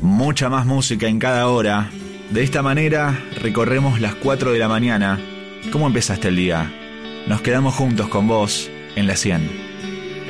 mucha más música en cada hora. De esta manera recorremos las 4 de la mañana. ¿Cómo empezaste el día? Nos quedamos juntos con vos en la 100.